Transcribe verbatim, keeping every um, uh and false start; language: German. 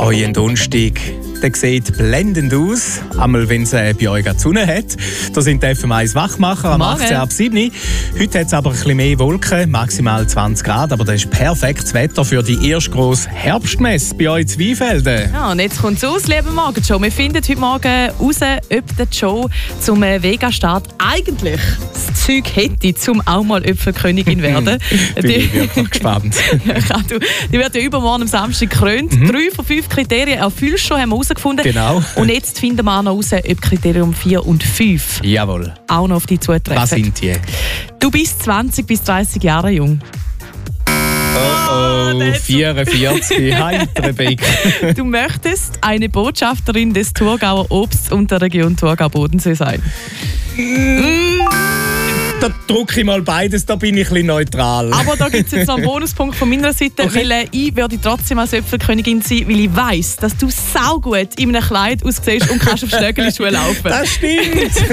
Euer Donnerstag, der sieht blendend aus, einmal wenn es äh, bei euch gerade Sonne hat. Da sind die F M eins Wachmacher am achtzehn ab sieben. Heute hat es aber ein bisschen mehr Wolken, maximal zwanzig Grad, aber das ist perfektes Wetter für die erste grosse Herbstmesse bei euch in Weinfelden. Ja, und jetzt kommt es aus, liebe Morgenshow. Wir finden heute Morgen raus, ob der Joe zum äh, Vega-Start eigentlich das Zeug hätte, um auch mal Äpfelkönigin werden. Bin ich wirklich gespannt. Ja, du, die wird ja übermorgen am Samstag gekrönt. Mhm. Drei von fünf Kriterien erfüllst schon, haben wir herausgefunden. Genau. Und jetzt finden wir auch noch raus, ob Kriterium vier und fünf Jawohl. auch noch auf dich zutreffen. Was sind die? Du bist zwanzig bis dreißig Jahre jung. Oh oh, vierundvierzig, heitere Beck. Du möchtest eine Botschafterin des Thurgauer Obsts und der Region Thurgau-Bodensee sein. Da drücke ich mal beides, da bin ich ein bisschen neutral. Aber da gibt es jetzt noch einen Bonuspunkt von meiner Seite, okay. Weil äh, ich würde trotzdem als Äpfelkönigin sein, weil ich weiss, dass du saugut in einem Kleid aussiehst und kannst auf Stöckelschuhe laufen. Das stimmt!